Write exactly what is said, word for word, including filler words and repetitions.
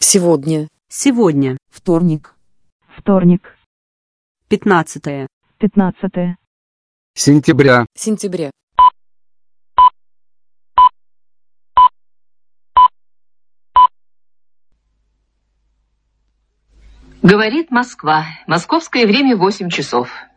Сегодня. Сегодня. Вторник. Вторник. Пятнадцатое. Пятнадцатое. Сентября. Сентября. Говорит Москва. Московское время восемь часов.